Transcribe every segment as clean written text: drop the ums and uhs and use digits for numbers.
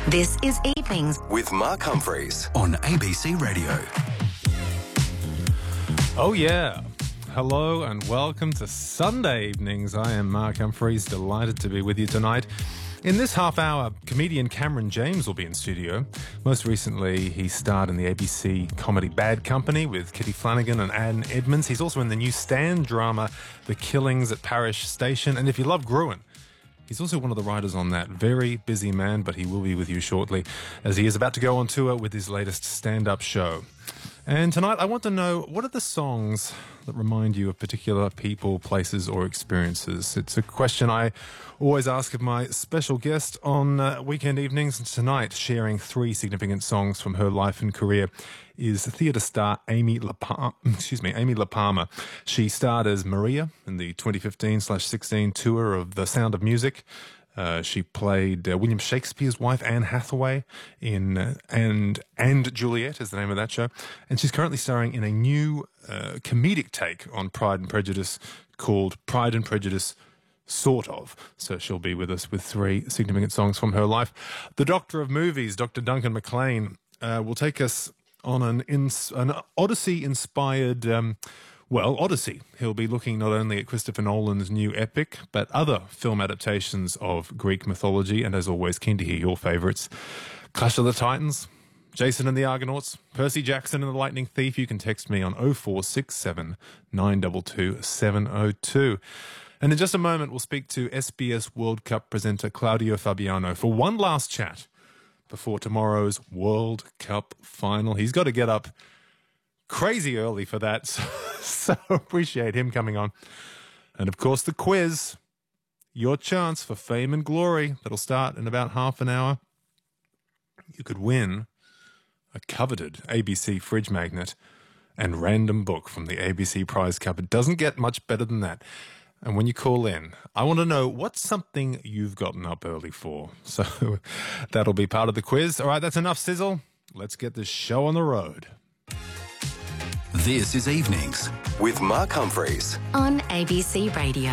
This is Evenings with Mark Humphreys on ABC Radio. Oh yeah. Hello and welcome to Sunday Evenings. I am Mark Humphreys, delighted to be with you tonight. In this half hour, comedian Cameron James will be in studio. Most recently, he starred in the ABC comedy Bad Company with Kitty Flanagan and Anne Edmonds. He's also in the new Stan drama, The Killings at Parish Station. And if you love Gruen, he's also one of the writers on that. Very busy man, but he will be with you shortly as he is about to go on tour with his latest stand-up show. And tonight I want to know, what are the songs that remind you of particular people, places or experiences? It's a question I always ask of my special guest on weekend evenings. And tonight, sharing three significant songs from her life and career is theatre star Amy La Palmer. She starred as Maria in the 2015/16 tour of The Sound of Music. She played William Shakespeare's wife, Anne Hathaway, in and Juliet is the name of that show. And she's currently starring in a new comedic take on Pride and Prejudice called Pride and Prejudice Sort Of. So she'll be with us with three significant songs from her life. The Doctor of Movies, Dr. Duncan McLean, will take us on an Odyssey-inspired Odyssey. He'll be looking not only at Christopher Nolan's new epic, but other film adaptations of Greek mythology, and as always, keen to hear your favourites. Clash of the Titans, Jason and the Argonauts, Percy Jackson and the Lightning Thief. You can text me on 0467 922 702. And in just a moment, we'll speak to SBS World Cup presenter Claudio Fabiano for one last chat before tomorrow's World Cup final. He's got to get up crazy early for that, so appreciate him coming on. And of course, the quiz, your chance for fame and glory. That'll start in about half an hour. You could win a coveted ABC fridge magnet and random book from the ABC Prize Cup. It doesn't get much better than that. And when you call in, I want to know what's something you've gotten up early for. So that'll be part of the quiz. All right, that's enough sizzle. Let's get this show on the road. This is Evenings with Mark Humphreys on ABC Radio.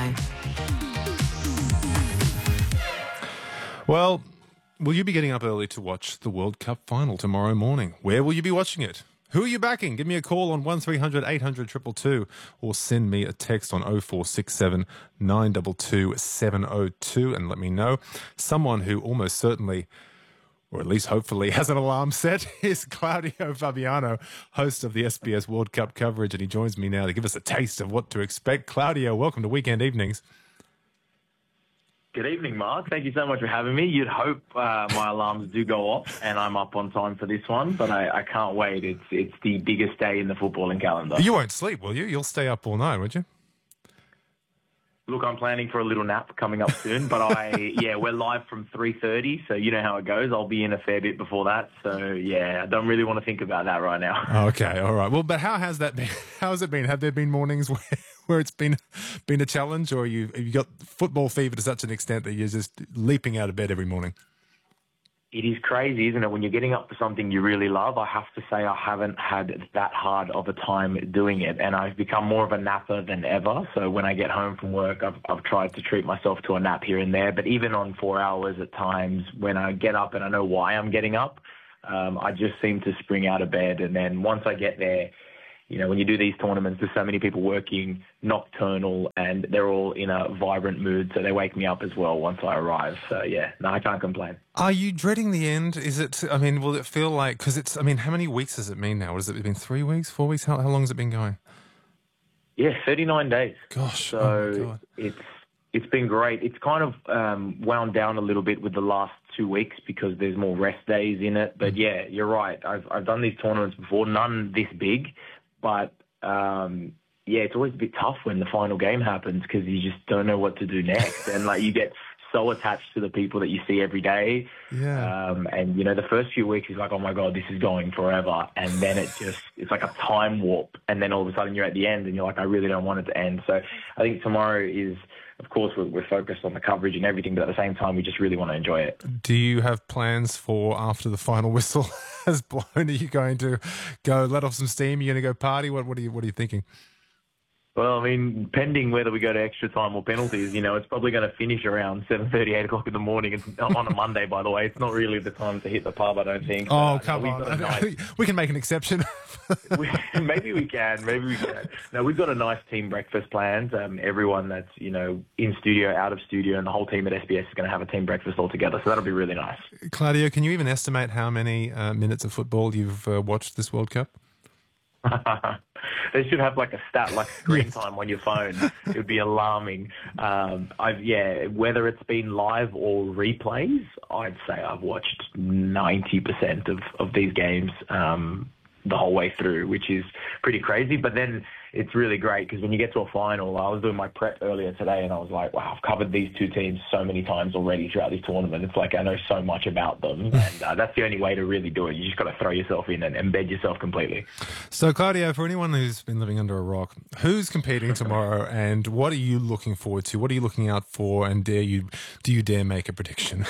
Well, will you be getting up early to watch the World Cup final tomorrow morning? Where will you be watching it? Who are you backing? Give me a call on 1300 800 222 or send me a text on 0467 922 702 and let me know. Someone who almost certainly, or at least hopefully, has an alarm set is Claudio Fabiano, host of the SBS World Cup coverage, and he joins me now to give us a taste of what to expect. Claudio, welcome to Weekend Evenings. Good evening, Mark. Thank you so much for having me. You'd hope my alarms do go off and I'm up on time for this one, but I can't wait. It's the biggest day in the footballing calendar. You won't sleep, will you? You'll stay up all night, won't you? Look, I'm planning for a little nap coming up soon, but we're live from 3:30, so you know how it goes. I'll be in a fair bit before that, so yeah, I don't really want to think about that right now. Okay, all right. Well, but how has that been? How has it been? Have there been mornings where it's been a challenge, or have you got football fever to such an extent that you're just leaping out of bed every morning? It is crazy, isn't it? When you're getting up for something you really love, I have to say I haven't had that hard of a time doing it, and I've become more of a napper than ever. So when I get home from work, I've tried to treat myself to a nap here and there, but even on 4 hours at times, when I get up and I know why I'm getting up, I just seem to spring out of bed. And then once I get there, you know, when you do these tournaments, there's so many people working nocturnal and they're all in a vibrant mood. So they wake me up as well once I arrive. So, yeah, no, I can't complain. Are you dreading the end? Will it feel like, how many weeks has it been now? Has it been 3 weeks, 4 weeks? How long has it been going? Yeah, 39 days. Gosh. So oh my God. It's been great. It's kind of wound down a little bit with the last 2 weeks because there's more rest days in it. But yeah, you're right. I've done these tournaments before, none this big. But, it's always a bit tough when the final game happens because you just don't know what to do next. And, you get so attached to the people that you see every day. Yeah. The first few weeks is like, oh, my God, this is going forever. And then it's like a time warp. And then all of a sudden you're at the end and you're like, I really don't want it to end. So I think tomorrow is, of course, we're focused on the coverage and everything, but at the same time, we just really want to enjoy it. Do you have plans for after the final whistle has blown? Are you going to go let off some steam? Are you going to go party? What are you thinking? Well, I mean, pending whether we go to extra time or penalties, it's probably going to finish around 7:30, 8 o'clock in the morning. It's on a Monday, by the way. It's not really the time to hit the pub, I don't think. Oh, come on. We can make an exception. Maybe we can. No, we've got a nice team breakfast planned. Everyone that's, in studio, out of studio, and the whole team at SBS is going to have a team breakfast all together. So that'll be really nice. Claudio, can you even estimate how many minutes of football you've watched this World Cup? They should have like a stat, like screen time on your phone. It would be alarming. Whether it's been live or replays, I'd say I've watched 90% of these games the whole way through, which is pretty crazy. But then it's really great because when you get to a final, I was doing my prep earlier today and I was like, wow, I've covered these two teams so many times already throughout this tournament. It's like I know so much about them, and that's the only way to really do it. You just got to throw yourself in and embed yourself completely. So, Claudio, for anyone who's been living under a rock, who's competing tomorrow and what are you looking forward to? What are you looking out for, and do you dare make a prediction?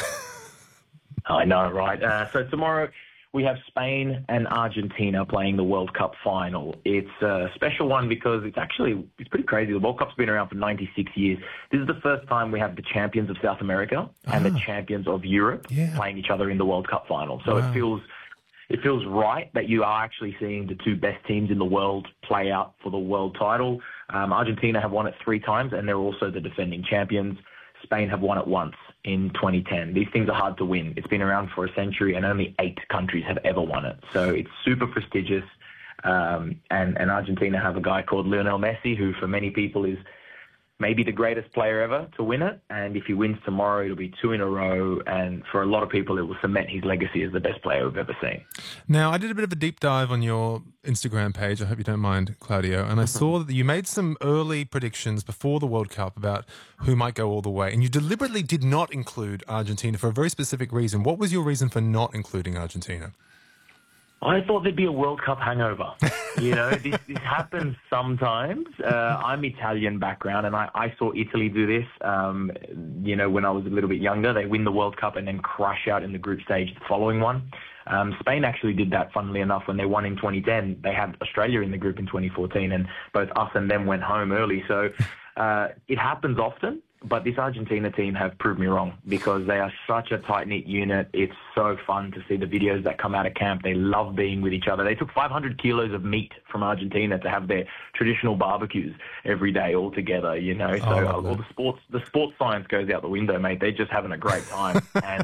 I know, right? So tomorrow we have Spain and Argentina playing the World Cup final. It's a special one because it's pretty crazy. The World Cup's been around for 96 years. This is the first time we have the champions of South America and the champions of Europe playing each other in the World Cup final. So it feels right that you are actually seeing the two best teams in the world play out for the world title. Argentina have won it 3 times, and they're also the defending champions. Spain have won it once in 2010. These things are hard to win. It's been around for a century, and only 8 countries have ever won it. So it's super prestigious. And Argentina have a guy called Lionel Messi, who for many people is maybe the greatest player ever to win it. And if he wins tomorrow, it'll be 2 in a row. And for a lot of people, it will cement his legacy as the best player we've ever seen. Now, I did a bit of a deep dive on your Instagram page. I hope you don't mind, Claudio. And I saw that you made some early predictions before the World Cup about who might go all the way. And you deliberately did not include Argentina for a very specific reason. What was your reason for not including Argentina? I thought there'd be a World Cup hangover. This happens sometimes. I'm Italian background, and I saw Italy do this, when I was a little bit younger. They win the World Cup and then crash out in the group stage the following one. Spain actually did that, funnily enough, when they won in 2010. They had Australia in the group in 2014, and both us and them went home early. So it happens often. But this Argentina team have proved me wrong because they are such a tight-knit unit. It's so fun to see the videos that come out of camp. They love being with each other. They took 500 kilos of meat from Argentina to have their traditional barbecues every day all together, So all the sports science goes out the window, mate. They're just having a great time.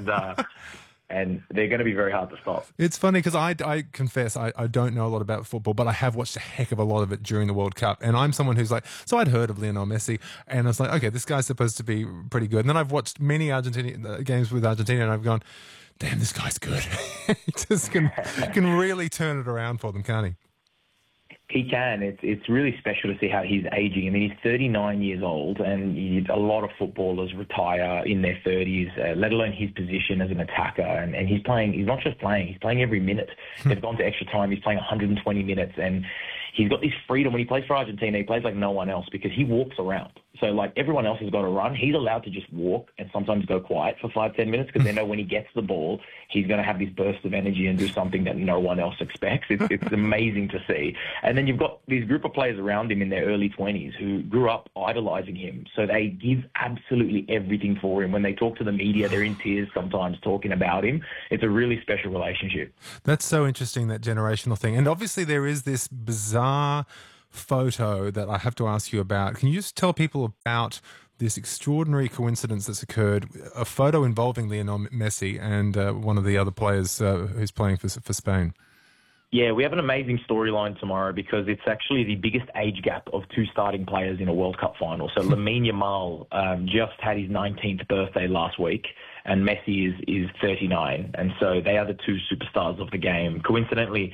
And they're going to be very hard to stop. It's funny because I confess I don't know a lot about football, but I have watched a heck of a lot of it during the World Cup. And I'm someone who's like, so I'd heard of Lionel Messi, and I was like, okay, this guy's supposed to be pretty good. And then I've watched many Argentina games with Argentina, and I've gone, damn, this guy's good. He just can really turn it around for them, can't he? He can. It's really special to see how he's aging. I mean, he's 39 years old, and a lot of footballers retire in their 30s, let alone his position as an attacker. And he's playing. He's not just playing. He's playing every minute. They've gone to extra time. He's playing 120 minutes, and he's got this freedom. When he plays for Argentina, he plays like no one else because he walks around. So, like, everyone else has got to run. He's allowed to just walk and sometimes go quiet for 5-10 minutes because they know when he gets the ball, he's going to have this burst of energy and do something that no one else expects. It's amazing to see. And then you've got these group of players around him in their early 20s who grew up idolizing him. So they give absolutely everything for him. When they talk to the media, they're in tears sometimes talking about him. It's a really special relationship. That's so interesting, that generational thing. And obviously there is this bizarre photo that I have to ask you about. Can you just tell people about this extraordinary coincidence that's occurred, a photo involving Lionel Messi and one of the other players who's playing for Spain? Yeah, we have an amazing storyline tomorrow because it's actually the biggest age gap of 2 starting players in a World Cup final. So Lamine Yamal just had his 19th birthday last week, and Messi is 39. And so they are the 2 superstars of the game. Coincidentally,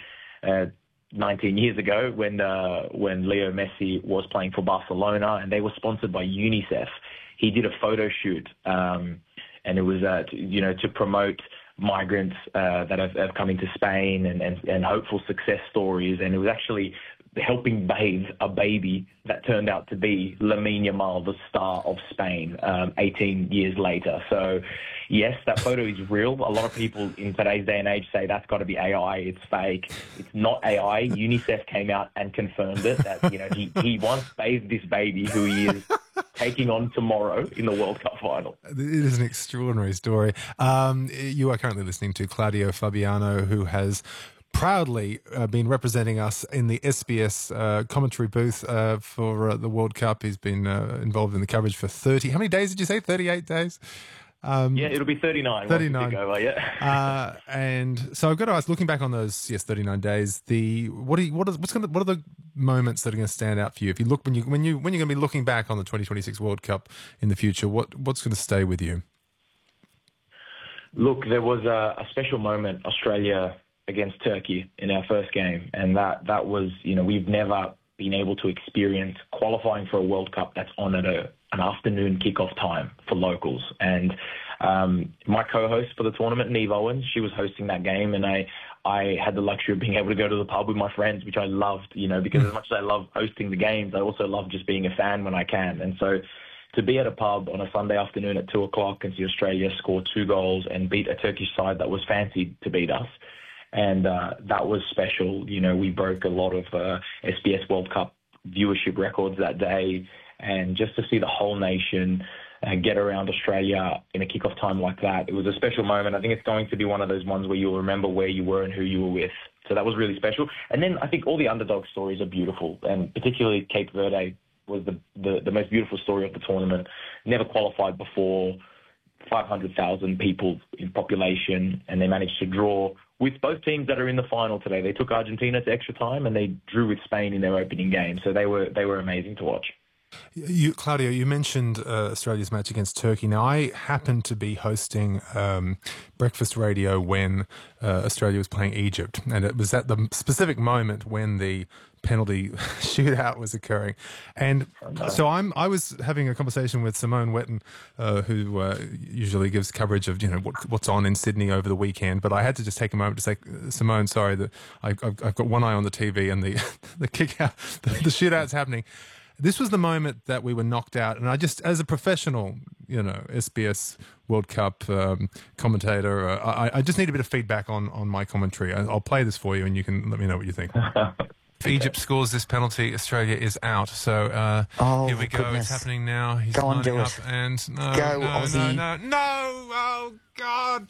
19 years ago when Leo Messi was playing for Barcelona and they were sponsored by UNICEF, he did a photo shoot and it was to promote migrants that have come into Spain and hopeful success stories. And it was actually helping bathe a baby that turned out to be Lamine Yamal, the star of Spain, 18 years later. So, yes, that photo is real. A lot of people in today's day and age say that's got to be AI. It's fake. It's not AI. UNICEF came out and confirmed it, that he once bathed this baby who he is taking on tomorrow in the World Cup final. It is an extraordinary story. You are currently listening to Claudio Fabiano, who has proudly been representing us in the SBS commentary booth for the World Cup. He's been involved in the coverage for 30... How many days did you say? 38 days? Yeah, it'll be 39. 39. Over, yeah. And so I've got to ask, looking back on those 39 days, what are the moments that are going to stand out for you? If you look when you're going to be looking back on the 2026 World Cup in the future, what's going to stay with you? Look, there was a special moment, Australia against Turkey in our first game, and that was, we've never been able to experience qualifying for a World Cup that's on at an afternoon kickoff time for locals. And my co-host for the tournament, Neve Owens, she was hosting that game, and I had the luxury of being able to go to the pub with my friends, which I loved, because as much as I love hosting the games, I also love just being a fan when I can. And so to be at a pub on a Sunday afternoon at 2:00 and see Australia score 2 goals and beat a Turkish side that was fancied to beat us, and that was special. We broke a lot of SBS World Cup viewership records that day, and just to see the whole nation get around Australia in a kickoff time like that, it was a special moment. I think it's going to be one of those ones where you'll remember where you were and who you were with. So that was really special. And then I think all the underdog stories are beautiful, and particularly Cape Verde was the most beautiful story of the tournament. Never qualified before, 500,000 people in population, and they managed to draw with both teams that are in the final today. They took Argentina to extra time, and they drew with Spain in their opening game. So they were amazing to watch. Claudio, you mentioned Australia's match against Turkey. Now, I happened to be hosting breakfast radio when Australia was playing Egypt, and it was at the specific moment when the penalty shootout was occurring. And so I was having a conversation with Simone Wetton, who usually gives coverage of what's on in Sydney over the weekend. But I had to just take a moment to say, Simone, sorry that I've got one eye on the TV and the kick out, the shootout's happening. This was the moment that we were knocked out, and I just, as a professional, SBS World Cup commentator, I just need a bit of feedback on my commentary. I'll play this for you, and you can let me know what you think. If Egypt scores this penalty, Australia is out. So here we go. Goodness. It's happening now. He's go on, do up it. And no, go, no, Aussie. no. Oh God!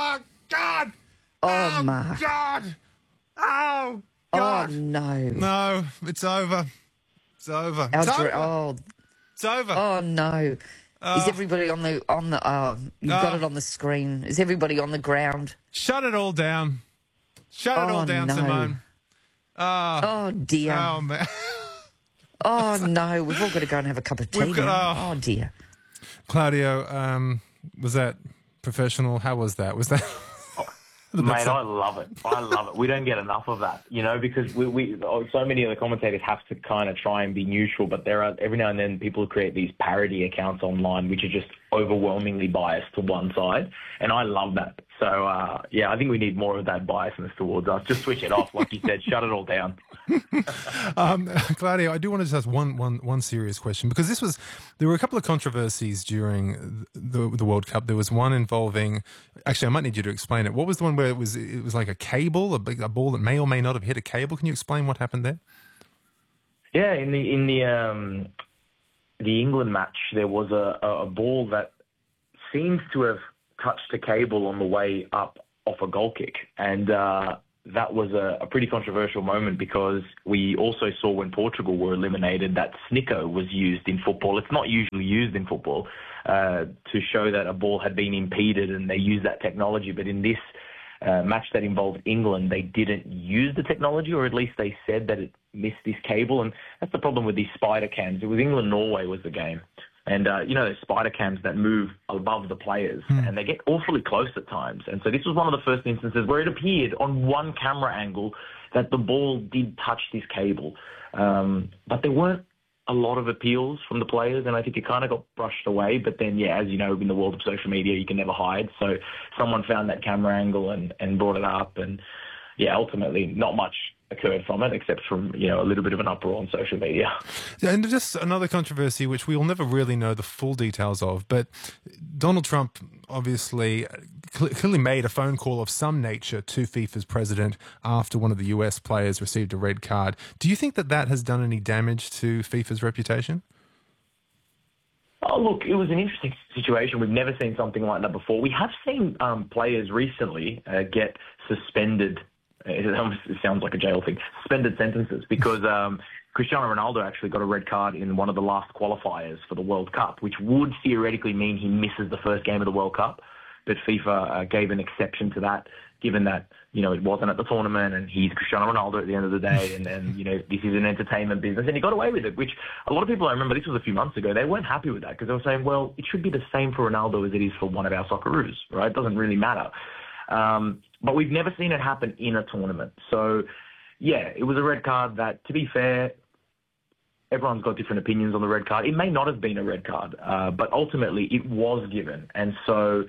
Oh, Mark. God! Oh God! Oh no! No, it's over. It's over. It's over. Oh no! Is everybody on the? You've got it on the screen. Is everybody on the ground? Shut it all down. Shut it all down, no. Simone. Oh dear. Oh man. Oh no! We've all got to go and have a cup of tea. Oh dear. Claudio, was that professional? How was that? Was that? Mate, I love it. I love it. We don't get enough of that, because we so many of the commentators have to kind of try and be neutral, but there are every now and then people create these parody accounts online which are just overwhelmingly biased to one side, and I love that. So, I think we need more of that biasness towards us. Just switch it off, like you said, shut it all down. Claudio, I do want to just ask one serious question, because there were a couple of controversies during the World Cup. There was one involving, actually I might need you to explain it. What was the one where it was like a cable, a ball that may or may not have hit a cable? Can you explain what happened there? Yeah, in the England match, there was a ball that seems to have touched a cable on the way up off a goal kick, and that was a pretty controversial moment, because we also saw when Portugal were eliminated that snicko was used in football. It's not usually used in football to show that a ball had been impeded, and they used that technology. But in this match that involved England, they didn't use the technology, or at least they said that it missed this cable. And that's the problem with these spider cams. It was England-Norway was the game. And, those spider cams that move above the players, and they get awfully close at times. And so this was one of the first instances where it appeared on one camera angle that the ball did touch this cable. But there weren't a lot of appeals from the players, and I think it kind of got brushed away. But then, as you know, in the world of social media, you can never hide. So someone found that camera angle and brought it up. And yeah, ultimately not much occurred from it, except from, you know, a little bit of an uproar on social media. And just another controversy, which we will never really know the full details of, but Donald Trump obviously clearly made a phone call of some nature to FIFA's president after one of the US players received a red card. Do you think that that has done any damage to FIFA's reputation? Oh, look, it was an interesting situation. We've never seen something like that before. We have seen players recently get suspended. It sounds like a jail thing. Suspended sentences because Cristiano Ronaldo actually got a red card in one of the last qualifiers for the World Cup, which would theoretically mean he misses the first game of the World Cup. But FIFA gave an exception to that, given that, you know, it wasn't at the tournament and he's Cristiano Ronaldo at the end of the day. And you know, this is an entertainment business. And he got away with it, which a lot of people, I remember this was a few months ago, they weren't happy with that because they were saying, well, it should be the same for Ronaldo as it is for one of our Socceroos, right? It doesn't really matter. But we've never seen it happen in a tournament. So, yeah, it was a red card that, to be fair, everyone's got different opinions on the red card. It may not have been a red card, but ultimately it was given. And so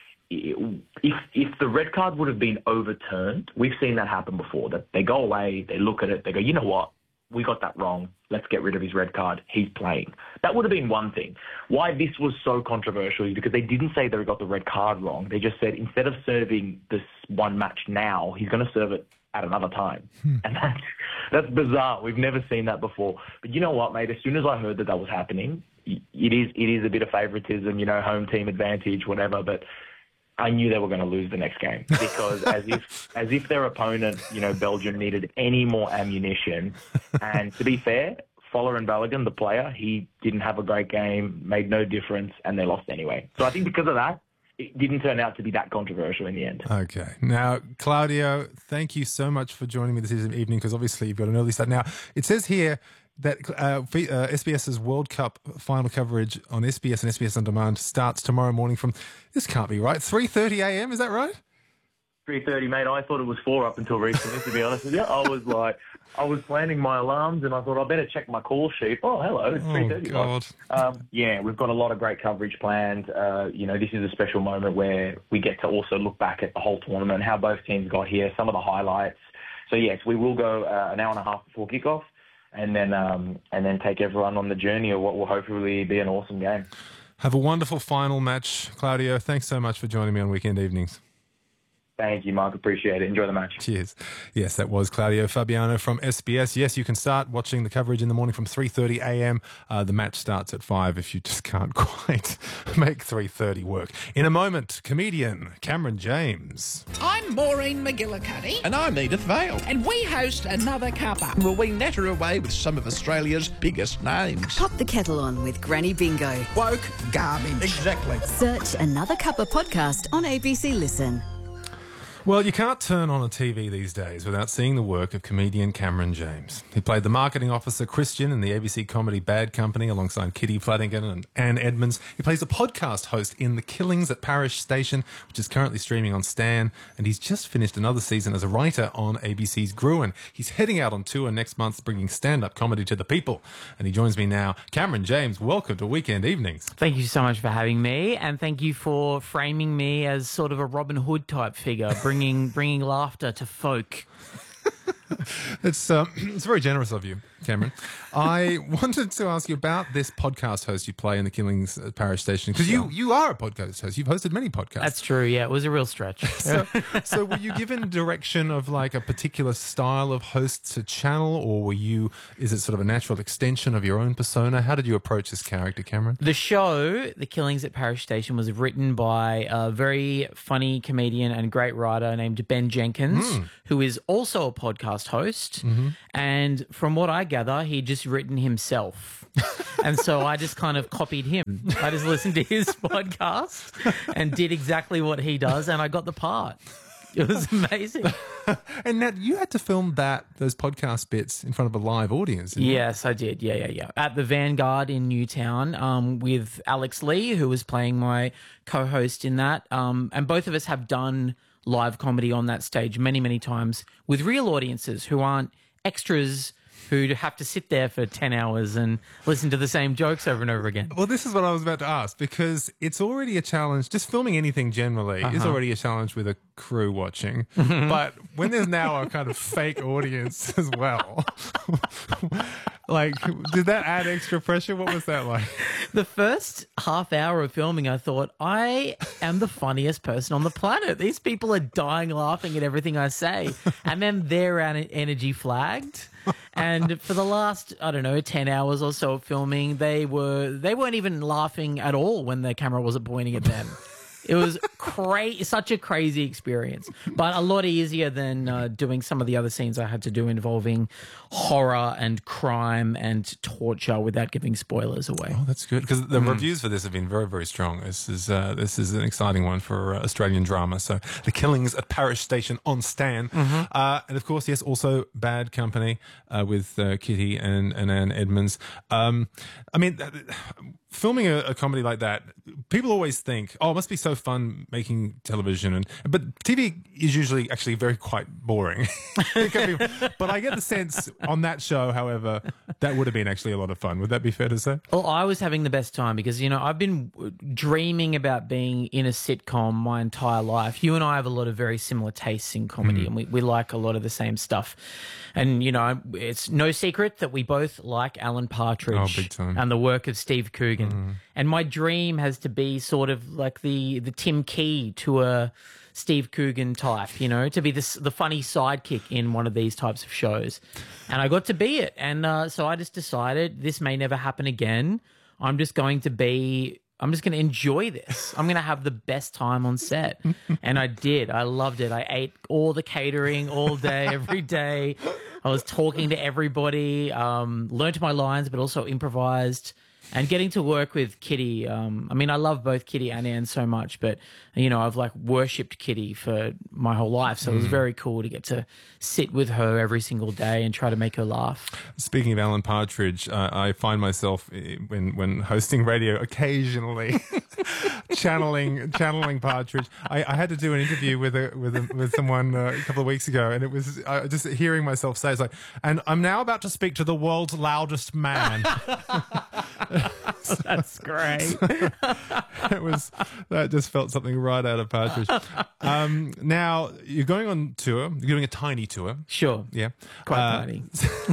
if the red card would have been overturned, we've seen that happen before, that they go away, they look at it, they go, you know what? We got that wrong. Let's get rid of his red card. He's playing. That would have been one thing. Why this was so controversial is because they didn't say they got the red card wrong. They just said instead of serving this one match now, he's going to serve it at another time. And that's bizarre. We've never seen that before. But you know what, mate? As soon as I heard that was happening, it is a bit of favoritism, you know, home team advantage, whatever. But I knew they were going to lose the next game because as if their opponent, you know, Belgium, needed any more ammunition. And to be fair, Folarin Balogun, the player, he didn't have a great game, made no difference, and they lost anyway. So I think because of that, it didn't turn out to be that controversial in the end. Okay. Now, Claudio, thank you so much for joining me this evening because obviously you've got an early start. Now, it says here that SBS's World Cup final coverage on SBS and SBS On Demand starts tomorrow morning from, this can't be right, 3:30 a.m., is that right? 3:30, mate. I thought it was 4 up until recently, to be honest with you. I was planning my alarms and I thought I better check my call sheet. Oh, hello, it's 3:30. Oh, God. Yeah, we've got a lot of great coverage planned. You know, this is a special moment where we get to also look back at the whole tournament, how both teams got here, some of the highlights. So, yes, we will go an hour and a half before kickoff. And then take everyone on the journey of what will hopefully be an awesome game. Have a wonderful final match, Claudio. Thanks so much for joining me on Weekend Evenings. Thank you, Mark. Appreciate it. Enjoy the match. Cheers. Yes, that was Claudio Fabiano from SBS. Yes, you can start watching the coverage in the morning from 3:30 a.m. The match starts at 5 if you just can't quite make 3:30 work. In a moment, comedian Cameron James. I'm Maureen McGillicuddy. And I'm Edith Vale. And we host Another Cuppa. Well, we natter away with some of Australia's biggest names. Pop the kettle on with Granny Bingo. Woke garbage. Exactly. Search Another Cuppa podcast on ABC Listen. Well, you can't turn on a TV these days without seeing the work of comedian Cameron James. He played the marketing officer Christian in the ABC comedy Bad Company alongside Kitty Flanagan and Anne Edmonds. He plays a podcast host in The Killings at Parish Station, which is currently streaming on Stan. And he's just finished another season as a writer on ABC's Gruen. He's heading out on tour next month, bringing stand-up comedy to the people. And he joins me now. Cameron James, welcome to Weekend Evenings. Thank you so much for having me, and thank you for framing me as sort of a Robin Hood type figure, bringing laughter to folk. It's very generous of you, Cameron. I wanted to ask you about this podcast host you play in The Killings at Parish Station, because you are a podcast host. You've hosted many podcasts. That's true, yeah. It was a real stretch. So were you given direction of like a particular style of host to channel, or is it sort of a natural extension of your own persona? How did you approach this character, Cameron? The show, The Killings at Parish Station, was written by a very funny comedian and great writer named Ben Jenkins, who is also a podcast host. And from what I gather, he just written himself. And so I just kind of copied him. I just listened to his podcast and did exactly what he does, and I got the part. It was amazing. And Nat, you had to film those podcast bits in front of a live audience, didn't you? Yes, I did. Yeah. At the Vanguard in Newtown, with Alex Lee, who was playing my co-host in that. And both of us have done live comedy on that stage many, many times with real audiences who aren't extras who'd have to sit there for 10 hours and listen to the same jokes over and over again. Well, this is what I was about to ask, because it's already a challenge. Just filming anything generally is already a challenge with a crew watching. But when there's now a kind of fake audience as well, like, did that add extra pressure? What was that like? The first half hour of filming, I thought, I am the funniest person on the planet. These people are dying laughing at everything I say. And then their energy flagged. And for the last, 10 hours or so of filming, they weren't even laughing at all when the camera wasn't pointing at them. It was such a crazy experience, but a lot easier than doing some of the other scenes I had to do involving horror and crime and torture without giving spoilers away. Oh, that's good, because the reviews for this have been very, very strong. This is an exciting one for Australian drama. So, The Killings at Parish Station on Stan, and of course, yes, also Bad Company with Kitty and Anne Edmonds. Filming a comedy like that, people always think, oh, it must be so fun making television. But TV is usually actually very quite boring. But I get the sense on that show, however, that would have been actually a lot of fun. Would that be fair to say? Well, I was having the best time because, I've been dreaming about being in a sitcom my entire life. You and I have a lot of very similar tastes in comedy, and we like a lot of the same stuff. And, it's no secret that we both like Alan Partridge big time. And the work of Steve Coogan. And my dream has to be sort of like the Tim Key to a Steve Coogan type, to be the funny sidekick in one of these types of shows. And I got to be it. And so I just decided this may never happen again. I'm just going to enjoy this. I'm going to have the best time on set. And I did. I loved it. I ate all the catering all day, every day. I was talking to everybody, learned my lines, but also improvised. And getting to work with Kitty, I love both Kitty and Anne so much, but, I've worshipped Kitty for my whole life. So it was very cool to get to sit with her every single day and try to make her laugh. Speaking of Alan Partridge, I find myself when hosting radio occasionally channeling Partridge. I had to do an interview with someone a couple of weeks ago, and it was just hearing myself say, it's like, and I'm now about to speak to the world's loudest man. That's great. That just felt something right out of Partridge. Now you're going on tour. You're doing a tiny tour. Sure. Yeah. Quite tiny.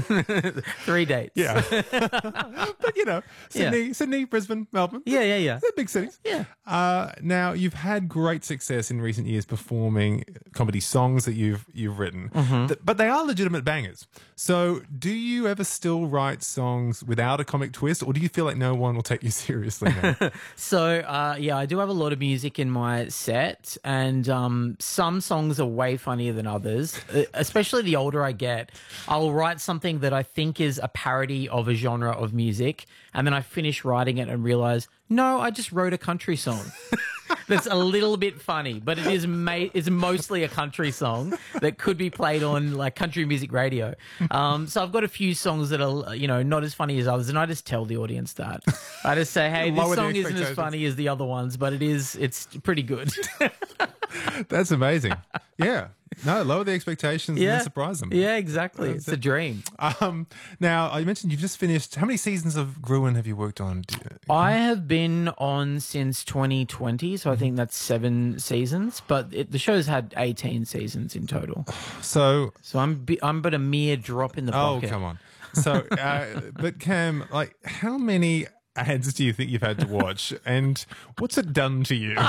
3 dates. Yeah. But Sydney, Brisbane, Melbourne. Yeah. They're big cities. Yeah. Now you've had great success in recent years performing comedy songs that you've written, but they are legitimate bangers. So do you ever still write songs without a comic twist, or do you feel like no one will take you seriously now? So, I do have a lot of music in my set, and some songs are way funnier than others, especially the older I get. I'll write something that I think is a parody of a genre of music, and then I finish writing it and realize, no, I just wrote a country song. That's a little bit funny, but it's mostly a country song that could be played on like country music radio. So I've got a few songs that are, not as funny as others, and I just tell the audience that. I just say, hey, this song isn't as funny as the other ones, but it's pretty good. That's amazing. Yeah. No, lower the expectations and then surprise them. Yeah, exactly. It's a dream. Now, you mentioned you've just finished. How many seasons of Gruen have you worked on? I have been on since 2020, so I think that's 7 seasons. But the show's had 18 seasons in total. So I'm but a mere drop in the bucket. Oh, come on. So, but Cam, like, how many ads do you think you've had to watch, and what's it done to you?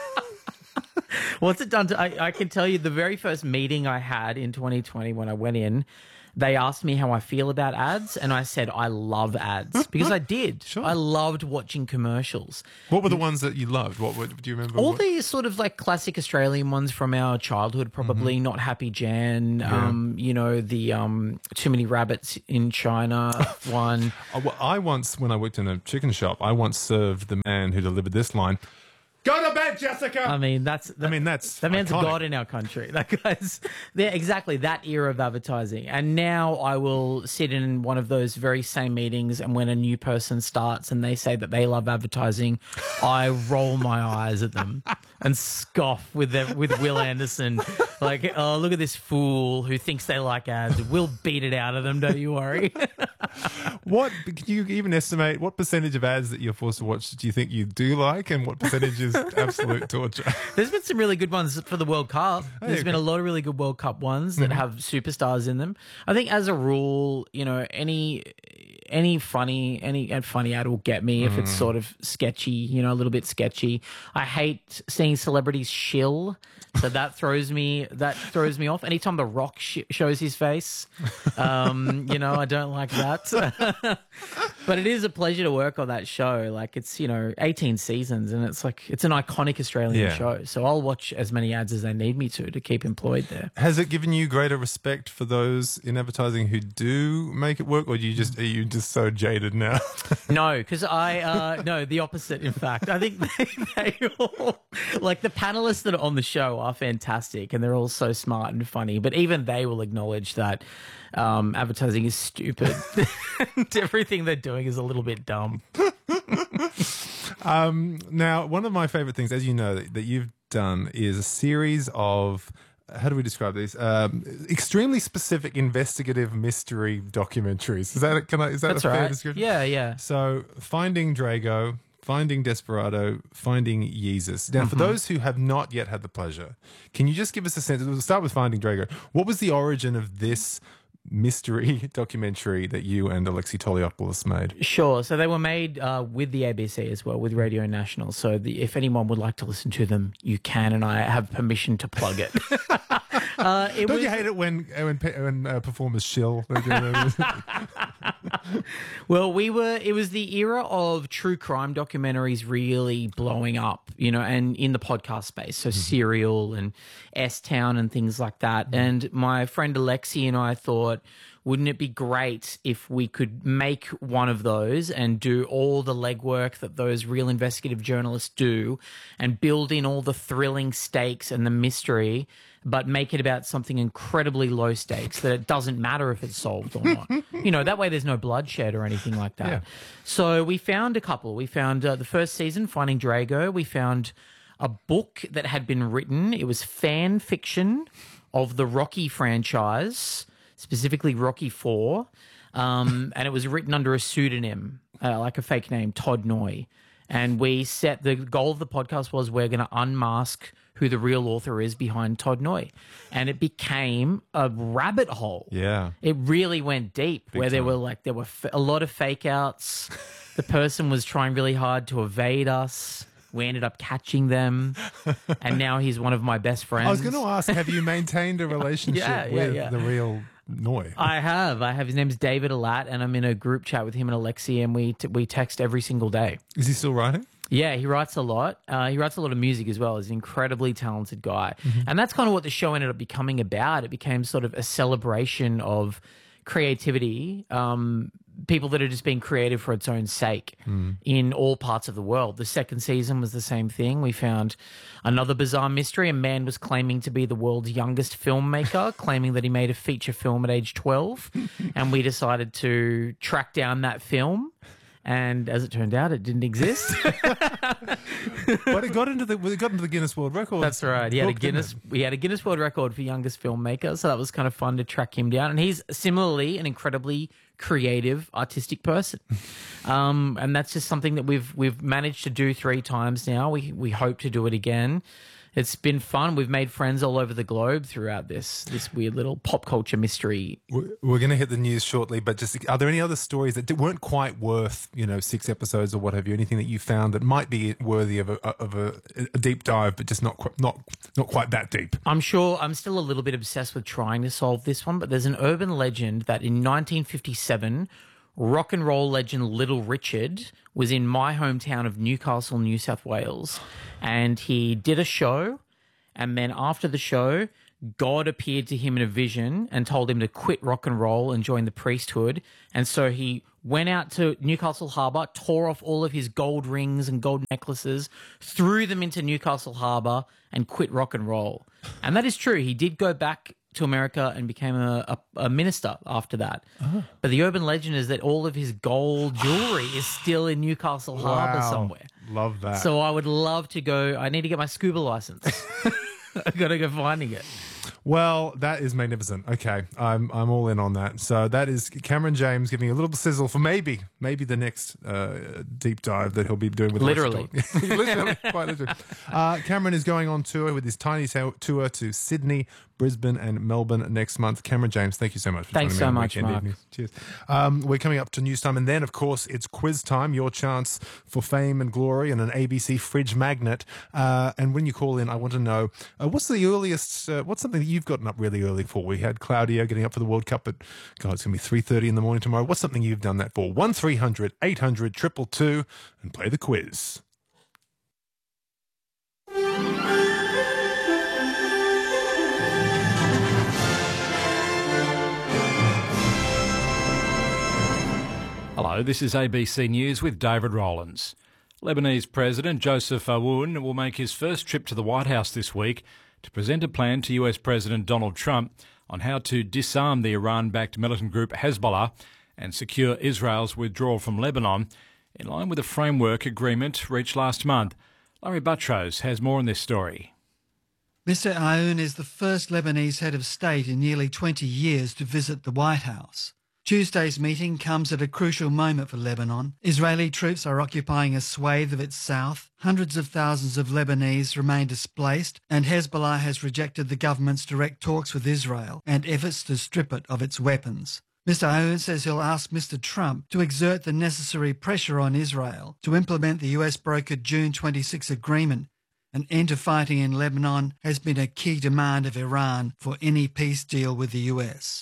What's it done to... I can tell you the very first meeting I had in 2020 when I went in, they asked me how I feel about ads, and I said I love ads because I did. Sure. I loved watching commercials. What were the ones that you loved? Do you remember? All the sort of like classic Australian ones from our childhood, probably. Not Happy Jan, the Too Many Rabbits in China one. I once, when I worked in a chicken shop, I once served the man who delivered this line, Go to bed, Jessica. I mean, that's that man's iconic. A god in our country. That guy's exactly that era of advertising. And now I will sit in one of those very same meetings, and when a new person starts and they say that they love advertising, I roll my eyes at them and scoff with Will Anderson, like, oh, look at this fool who thinks they like ads. We'll beat it out of them. Don't you worry. What can you even estimate? What percentage of ads that you're forced to watch do you think you do like, and what percentage is absolute torture? There's been some really good ones for the World Cup. There's been a lot of really good World Cup ones that have superstars in them. I think as a rule, any funny ad will get me if it's sort of sketchy, a little bit sketchy. I hate seeing celebrities shill, so that throws me off. Anytime The Rock shows his face, I don't like that. But it is a pleasure to work on that show. Like, it's 18 seasons, and it's an iconic Australian show. So I'll watch as many ads as they need me to keep employed there. Has it given you greater respect for those in advertising who do make it work, or are you just so jaded now? No, because the opposite. In fact, I think they all, like, the panelists that are on the show are fantastic, and they're all so smart and funny. But even they will acknowledge that advertising is stupid. And everything they're doing is a little bit dumb. Now, one of my favorite things, as you know, that you've done is a series of, how do we describe these? Extremely specific investigative mystery documentaries. Is that That's a fair right. description? Yeah. So, Finding Drago, Finding Desperado, Finding Yeezus. Now, for those who have not yet had the pleasure, can you just give us a sense? We'll start with Finding Drago. What was the origin of this mystery documentary that you and Alexi Toliopoulos made? Sure. So they were made with the ABC as well, with Radio National. So if anyone would like to listen to them, you can, and I have permission to plug it. Don't you hate it when performers shill? Well, it was the era of true crime documentaries really blowing up, and in the podcast space. So Serial and S-Town and things like that. And my friend Alexi and I thought, wouldn't it be great if we could make one of those and do all the legwork that those real investigative journalists do and build in all the thrilling stakes and the mystery, but make it about something incredibly low stakes that it doesn't matter if it's solved or not. That way there's no bloodshed or anything like that. Yeah. So we found a couple. We found the first season, Finding Drago. We found a book that had been written. It was fan fiction of the Rocky franchise, specifically Rocky IV, and it was written under a pseudonym, like a fake name, Todd Noy. And the goal of the podcast was we're going to unmask who the real author is behind Todd Noy. And it became a rabbit hole. Yeah. It really went deep, there were a lot of fake outs. The person was trying really hard to evade us. We ended up catching them, and now he's one of my best friends. I was going to ask, have you maintained a relationship with the real Noy? I have. His name's David Alat, and I'm in a group chat with him and Alexi, and we text every single day. Is he still writing? Yeah, he writes a lot. He writes a lot of music as well. He's an incredibly talented guy. And that's kind of what the show ended up becoming about. It became sort of a celebration of creativity, people that are just being creative for its own sake in all parts of the world. The second season was the same thing. We found another bizarre mystery. A man was claiming to be the world's youngest filmmaker, claiming that he made a feature film at age 12. And we decided to track down that film. And as it turned out, it didn't exist. But it got into the Guinness World Record. That's right. He had a Guinness World Record for youngest filmmaker, so that was kind of fun to track him down. And he's similarly an incredibly creative, artistic person. And that's just something that we've managed to do 3 times now. We hope to do it again. It's been fun. We've made friends all over the globe throughout this weird little pop culture mystery. We're going to hit the news shortly, but just are there any other stories that weren't quite worth 6 episodes or what have you? Anything that you found that might be worthy of a deep dive, but just not quite that deep? I'm sure I'm still a little bit obsessed with trying to solve this one, but there's an urban legend that in 1957. Rock and roll legend Little Richard was in my hometown of Newcastle, New South Wales, and he did a show, and then after the show God appeared to him in a vision and told him to quit rock and roll and join the priesthood. And so he went out to Newcastle Harbour, tore off all of his gold rings and gold necklaces, threw them into Newcastle Harbour and quit rock and roll. And that is true. He did go back to America and became a minister after that. But the urban legend is that all of his gold jewellery is still in Newcastle Harbour somewhere. Love that. So I would love to go. I need to get my scuba license. I've got to go finding it. Well, that is magnificent. Okay, I'm all in on that. So that is Cameron James giving a little sizzle for maybe the next deep dive that he'll be doing with literally. Literally, quite literally. Cameron is going on tour with his tiny tour to Sydney, Brisbane, and Melbourne next month. Cameron James, thank you so much for joining me. Thanks so on much, Weekend Mark. Evenings. Cheers. We're coming up to news time, and then, of course, it's quiz time. Your chance for fame and glory and an ABC fridge magnet. And when you call in, I want to know what's the earliest? What's something that you've gotten up really early for? We had Claudio getting up for the World Cup, but God, it's going to be 3:30 in the morning tomorrow. What's something you've done that for? 1300 800 222 and play the quiz. Hello, this is ABC News with David Rowlands. Lebanese President Joseph Aoun will make his first trip to the White House this week to present a plan to US President Donald Trump on how to disarm the Iran-backed militant group Hezbollah and secure Israel's withdrawal from Lebanon, in line with a framework agreement reached last month. Larry Buttrose has more on this story. Mr. Aoun is the first Lebanese head of state in nearly 20 years to visit the White House. Tuesday's meeting comes at a crucial moment for Lebanon. Israeli troops are occupying a swathe of its south. Hundreds of thousands of Lebanese remain displaced, and Hezbollah has rejected the government's direct talks with Israel and efforts to strip it of its weapons. Mr. Aoun says he'll ask Mr. Trump to exert the necessary pressure on Israel to implement the US-brokered June 26 agreement. An end to fighting in Lebanon has been a key demand of Iran for any peace deal with the US.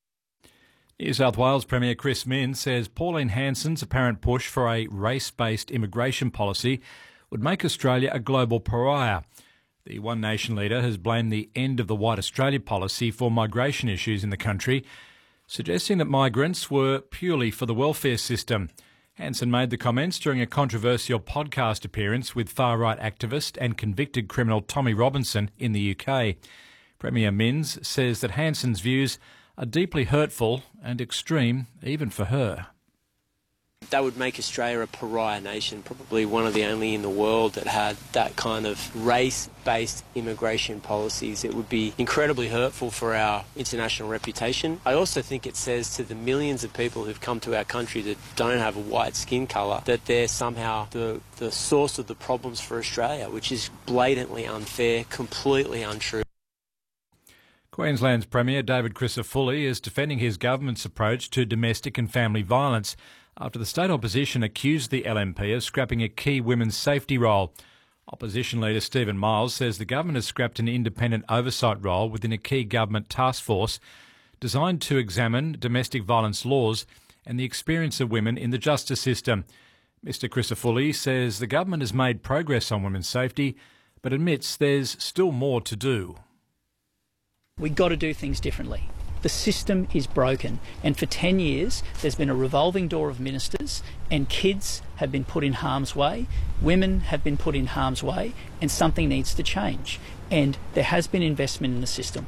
New South Wales Premier Chris Minns says Pauline Hanson's apparent push for a race-based immigration policy would make Australia a global pariah. The One Nation leader has blamed the end of the White Australia policy for migration issues in the country, suggesting that migrants were purely for the welfare system. Hanson made the comments during a controversial podcast appearance with far-right activist and convicted criminal Tommy Robinson in the UK. Premier Minns says that Hanson's views are deeply hurtful and extreme, even for her. That would make Australia a pariah nation, probably one of the only in the world that had that kind of race-based immigration policies. It would be incredibly hurtful for our international reputation. I also think it says to the millions of people who've come to our country that don't have a white skin colour that they're somehow the source of the problems for Australia, which is blatantly unfair, completely untrue. Queensland's Premier David Crisafulli is defending his government's approach to domestic and family violence after the state opposition accused the LNP of scrapping a key women's safety role. Opposition leader Stephen Miles says the government has scrapped an independent oversight role within a key government task force designed to examine domestic violence laws and the experience of women in the justice system. Mr Crisafulli says the government has made progress on women's safety, but admits there's still more to do. We've got to do things differently. The system is broken, and for 10 years there's been a revolving door of ministers, and kids have been put in harm's way, women have been put in harm's way, and something needs to change. And there has been investment in the system.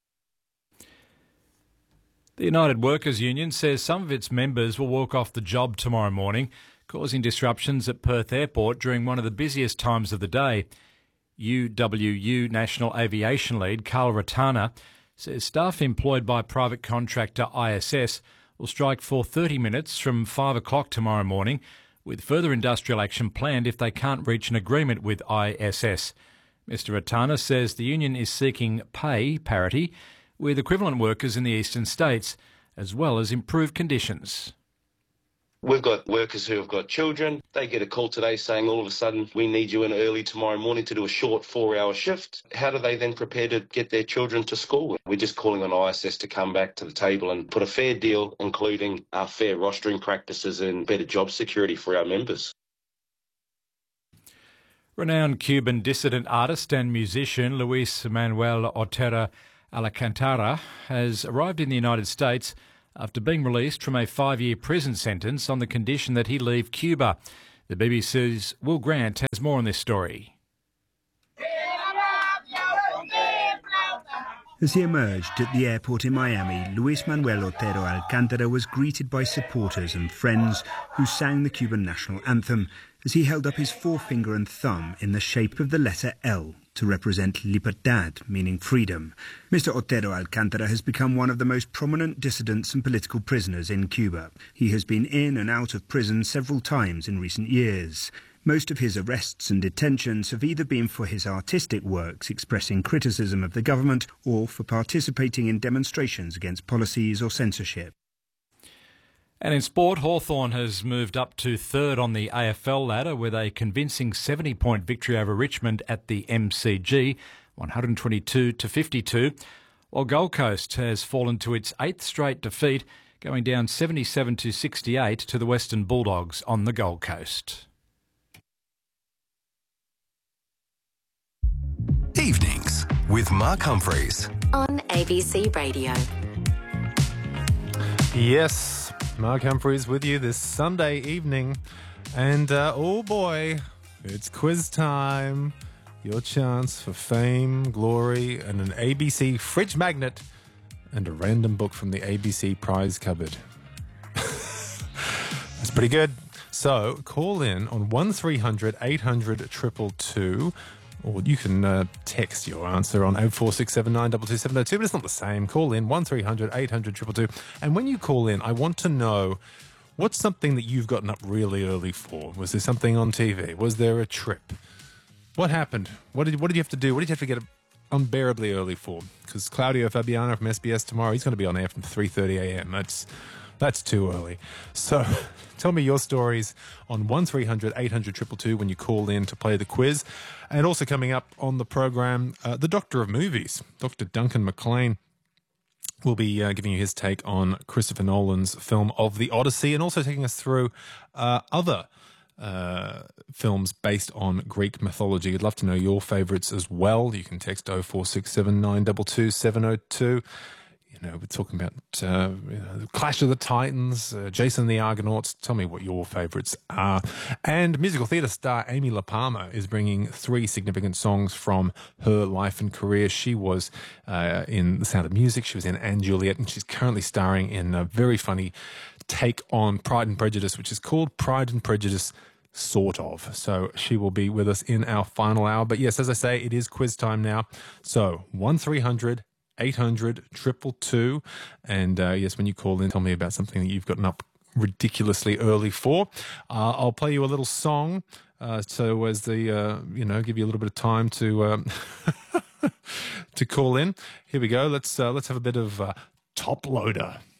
The United Workers Union says some of its members will walk off the job tomorrow morning, causing disruptions at Perth Airport during one of the busiest times of the day. UWU National Aviation Lead Carl Ratana says staff employed by private contractor ISS will strike for 30 minutes from 5 o'clock tomorrow morning, with further industrial action planned if they can't reach an agreement with ISS. Mr Ratana says the union is seeking pay parity with equivalent workers in the eastern states, as well as improved conditions. We've got workers who have got children. They get a call today saying all of a sudden we need you in early tomorrow morning to do a short 4-hour shift. How do they then prepare to get their children to school? We're just calling on ISS to come back to the table and put a fair deal, including our fair rostering practices and better job security for our members. Renowned Cuban dissident artist and musician Luis Manuel Otero Alcantara has arrived in the United States after being released from a 5-year prison sentence on the condition that he leave Cuba. The BBC's Will Grant has more on this story. As he emerged at the airport in Miami, Luis Manuel Otero Alcántara was greeted by supporters and friends who sang the Cuban national anthem as he held up his forefinger and thumb in the shape of the letter L to represent libertad, meaning freedom. Mr. Otero Alcántara has become one of the most prominent dissidents and political prisoners in Cuba. He has been in and out of prison several times in recent years. Most of his arrests and detentions have either been for his artistic works expressing criticism of the government or for participating in demonstrations against policies or censorship. And in sport, Hawthorn has moved up to third on the AFL ladder with a convincing 70-point victory over Richmond at the MCG, 122-52, while Gold Coast has fallen to its 8th straight defeat, going down 77-68 to the Western Bulldogs on the Gold Coast. Evenings with Mark Humphreys on ABC Radio. Yes, Mark Humphreys with you this Sunday evening. And oh boy, it's quiz time. Your chance for fame, glory, and an ABC fridge magnet and a random book from the ABC prize cupboard. That's pretty good. So call in on 1300 800 222. Or you can text your answer on 04679 22702, but it's not the same. Call in 1300 800 222. And when you call in, I want to know, what's something that you've gotten up really early for? Was there something on TV? Was there a trip? What happened? What did you have to do? What did you have to get up unbearably early for? Because Claudio Fabiano from SBS tomorrow, he's going to be on air from 3:30 a.m. That's too early. So tell me your stories on 1300 800 222 when you call in to play the quiz. And also coming up on the program, the Doctor of Movies, Dr. Duncan McLean, will be giving you his take on Christopher Nolan's film of the Odyssey, and also taking us through other films based on Greek mythology. I'd love to know your favourites as well. You can text 04679 22702. You know, we're talking about the Clash of the Titans, Jason and the Argonauts. Tell me what your favourites are. And musical theatre star Amy LaPalmer is bringing 3 significant songs from her life and career. She was in The Sound of Music, she was in Anne Juliet, and she's currently starring in a very funny take on Pride and Prejudice, which is called Pride and Prejudice Sort of. So she will be with us in our final hour. But yes, as I say, it is quiz time now. So 1300 800 222. And yes, when you call in, tell me about something that you've gotten up ridiculously early for. I'll play you a little song so as the give you a little bit of time to to call in. Here we go. Let's have a bit of Top Loader.